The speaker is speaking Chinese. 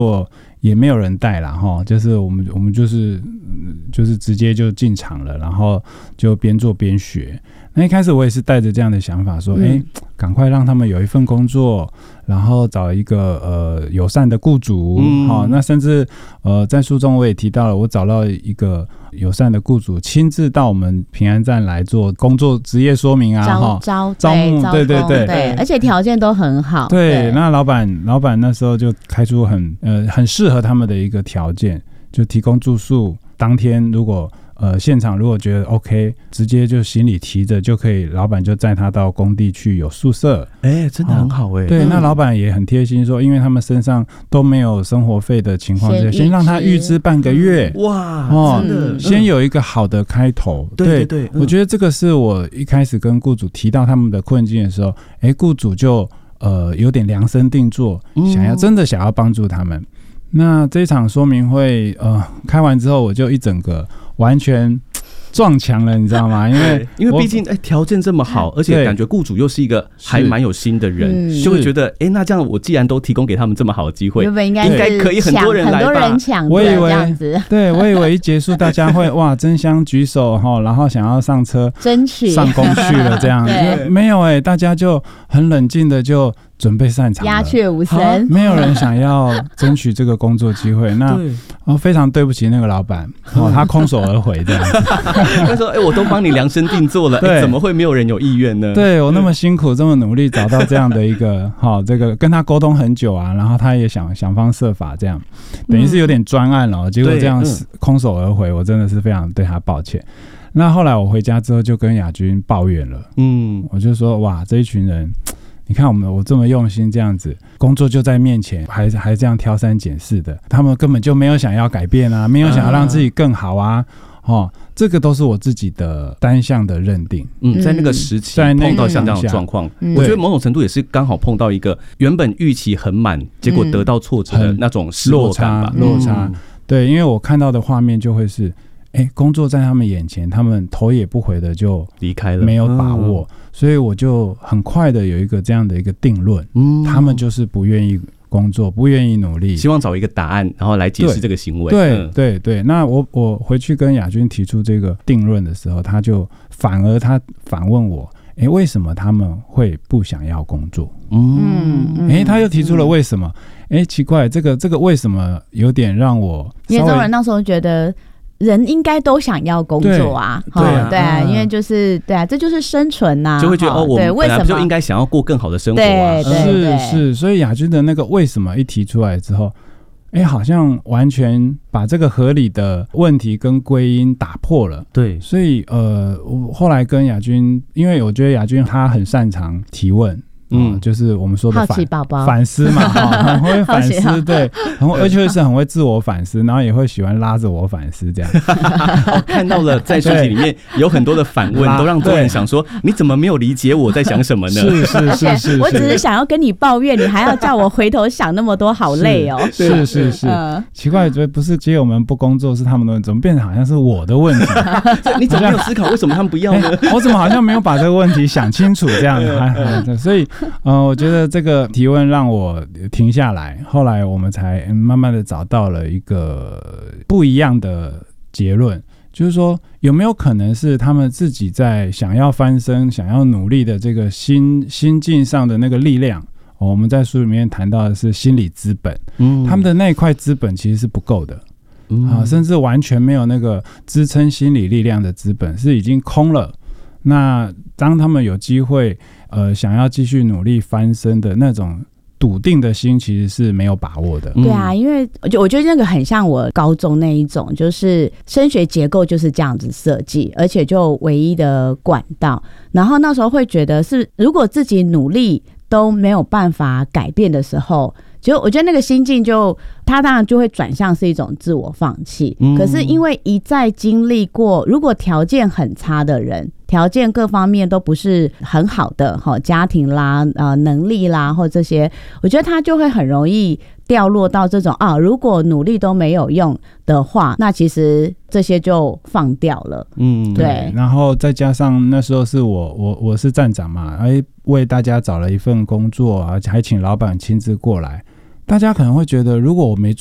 我也没有人带啦齁，就是我们就是直接就进场了，然后就边做边学。那一开始我也是带着这样的想法说赶快让他们有一份工作，然后找一个友善的雇主那甚至在书中我也提到了，我找到一个友善的雇主亲自到我们平安站来做工作职业说明啊，招募，对， 而且条件都很好。 对，那老板那时候就开出很适合他们的一个条件，就提供住宿，当天如果现场如果觉得 OK， 直接就行李提着就可以，老板就载他到工地去有宿舍。 真的很好对，那老板也很贴心说，因为他们身上都没有生活费的情况下，先让他预支半个月。 哇，真的， 先有一个好的开头。 对， 我觉得这个是我一开始跟雇主提到他们的困境的时候，雇主就有点量身定做，真的想要帮助他们。那这场说明会开完之后，我就一整个完全撞墙了，你知道吗？ 因为毕竟条件这么好，而且感觉雇主又是一个还蛮有心的人，就会觉得那这样我既然都提供给他们这么好的机会， 应该可以很多人来吧， 很多人抢着这样子。 对，我以为一结束大家会哇争相举手然后想要上车争取上工去了这样没有大家就很冷静的就准备散场了， 鸦雀无声， 没有人想要争取这个工作机会。那非常对不起那个老板他空手而回这样子。 他说我都帮你量身定做了，怎么会没有人有意愿呢？ 对，我那么辛苦这么努力找到这样的一个这个跟他沟通很久啊，然后他也想方设法这样，等于是有点专案了结果这样空手而回，我真的是非常对他抱歉。那后来我回家之后就跟亚军抱怨了，我就说哇，这一群人你看我这么用心这样子，工作就在面前，还这样挑三拣四的，他们根本就没有想要改变啊，没有想要让自己更好啊，这个都是我自己的单向的认定。 在那个时期碰到像这样的状况，我觉得某种程度也是刚好碰到一个原本预期很满，结果得到挫折的那种失落感吧。 落差，对，因为我看到的画面就会是工作在他们眼前，他们头也不回的就离开了， 没有把握，所以我就很快的有一个这样的一个定论，他们就是不愿意工作，不愿意努力， 希望找一个答案，然后来解释这个行为。 对。那我回去跟亚军提出这个定论的时候，他反问我，为什么他们会不想要工作？他又提出了为什么？奇怪，这个为什么有点让我因为中人那时候觉得人应该都想要工作啊，对啊，因为就是对啊，这就是生存呐， 就会觉得我们本来就应该想要过更好的生活啊， 是，所以亚军的那个为什么一提出来之后，好像完全把这个合理的问题跟归因打破了。 对， 所以我后来跟亚军，因为我觉得亚军他很擅长提问。就是我们说的好奇宝宝反思嘛，很会反思，对，而且是很会自我反思，然后也会喜欢拉着我反思这样。 看到了在书籍里面有很多的反问，都让多人想说，你怎么没有理解我在想什么呢？ 是， 我只是想要跟你抱怨，你还要叫我回头想那么多，好累哦。 是，奇怪，不是街友们不工作是他们的问题，怎么变成好像是我的问题？ 你怎么没有思考为什么他们不要呢？ 我怎么好像没有把这个问题想清楚这样？所以我觉得这个提问让我停下来，后来我们才慢慢的找到了一个不一样的结论，就是说有没有可能是他们自己在想要翻身、想要努力的这个心境上的那个力量。我们在书里面谈到的是心理资本，他们的那一块资本其实是不够的，甚至完全没有那个支撑心理力量的资本，是已经空了。那当他们有机会想要继续努力翻身的那种笃定的心，其实是没有把握的。 对啊，因为我觉得那个很像我高中那一种，就是升学结构就是这样子设计，而且就唯一的管道。然后那时候会觉得是，如果自己努力都没有办法改变的时候，就我觉得那个心境他当然就会转向是一种自我放弃。可是因为一再经历过，如果条件很差的人，条件各方面都不是很好的，家庭啦、能力啦或这些，我觉得他就会很容易掉落到这种如果努力都没有用的话，那其实这些就放掉了。对。 然后再加上那时候是我是站长嘛，为大家找了一份工作，而且还请老板亲自过来。 大家可能会觉得，如果我没